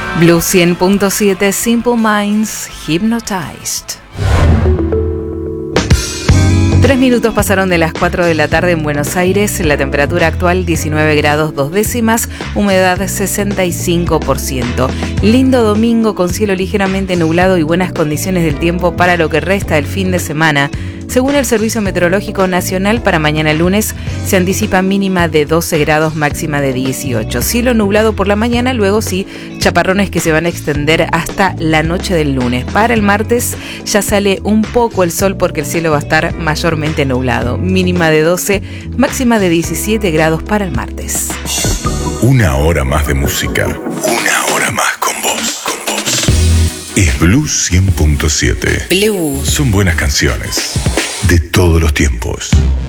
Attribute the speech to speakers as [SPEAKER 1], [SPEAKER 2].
[SPEAKER 1] Blue 100.7, Simple Minds, Hypnotized. 3 minutos pasaron de las 4 de la tarde en Buenos Aires. La temperatura actual 19 grados 2 décimas, humedad 65%. Lindo domingo con cielo ligeramente nublado y buenas condiciones del tiempo para lo que resta del fin de semana. Según el Servicio Meteorológico Nacional, para mañana lunes se anticipa mínima de 12 grados, máxima de 18. Cielo nublado por la mañana, luego sí, chaparrones que se van a extender hasta la noche del lunes. Para el martes ya sale un poco el sol porque el cielo va a estar mayormente nublado. Mínima de 12, máxima de 17 grados para el martes.
[SPEAKER 2] Una hora más de música. Una hora más con vos. Es Blue 100.7.
[SPEAKER 3] Blue.
[SPEAKER 2] Son buenas canciones de todos los tiempos.